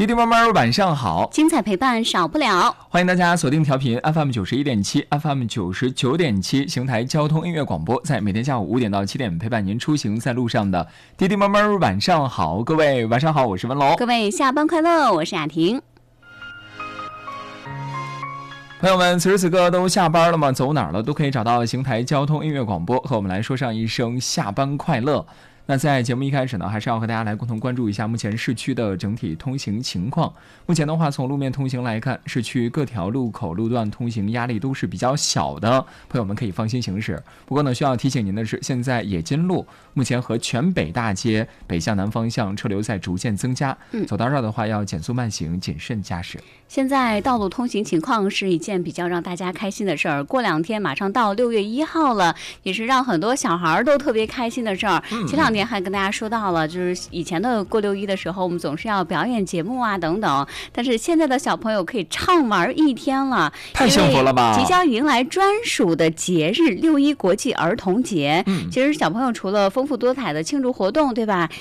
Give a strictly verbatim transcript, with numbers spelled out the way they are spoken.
弟弟妹妹晚上好， 精彩陪伴少不了。 欢迎大家锁定调频 F M 九十一点七 F M 九十九点七邢台交通音乐广播，在每天下午五点到七点陪伴您出行在路上的弟弟妹妹晚上好。各位晚上好，我是文龙。 各位下班快乐，我是雅婷。 朋友们，此时此刻都下班了吗？走哪儿了都可以找到邢台交通音乐广播，和我们来说上一声下班快乐。那在节目一开始呢，还是要和大家来共同关注一下目前市区的整体通行情况。目前的话，从路面通行来看，市区各条路口路段通行压力都是比较小的，朋友们可以放心行驶。不过呢，需要提醒您的是，现在冶金路目前和全北大街北向南方向车流在逐渐增加，嗯、走道绕的话要减速慢行，谨慎驾驶。 现在道路通行情况是一件比较让大家开心的事儿。过两天马上到六月一号了，也是让很多小孩都特别开心的事儿。嗯、前两天还跟大家说到了，就是以前的过六一的时候，我们总是要表演节目啊等等，但是现在的小朋友可以畅玩一天了， 太幸福了吧！ 即将迎来专属的节日六一国际儿童节。嗯，其实小朋友除了丰富多彩的庆祝活动，对吧？